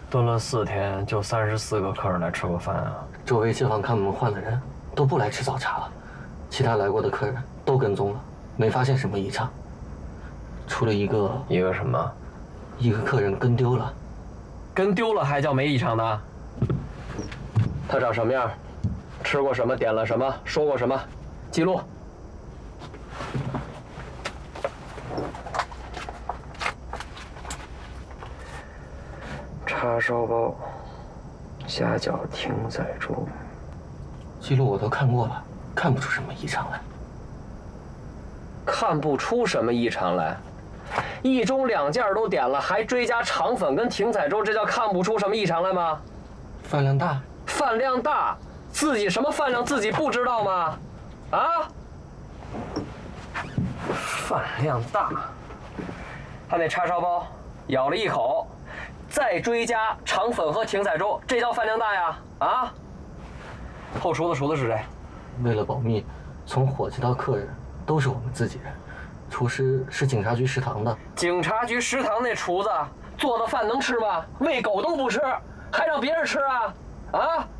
蹲了4天，就34个客人来吃过饭啊。 周围街坊看我们换的人都不来吃早茶了，其他来过的客人都跟踪了，没发现什么异常，除了一个什么？ 一个客人跟丢了。 跟丢了还叫没异常呢？他长什么样？吃过什么？点了什么？说过什么？记录。叉烧包，虾饺艇仔粥。 记录我都看过了，看不出什么异常来。 看不出什么异常来，一盅2件都点了，还追加肠粉跟艇仔粥，这叫看不出什么异常来吗？ 饭量大。 饭量大，自己什么饭量自己不知道吗？啊？饭量大，他那叉烧包咬了一口，再追加肠粉和艇仔粥，这叫饭量大呀？啊？后厨子是谁？ 为了保密，从伙计到客人都是我们自己人，厨师是警察局食堂的。 警察局食堂那厨子做的饭能吃吗？喂狗都不吃，还让别人吃啊？啊？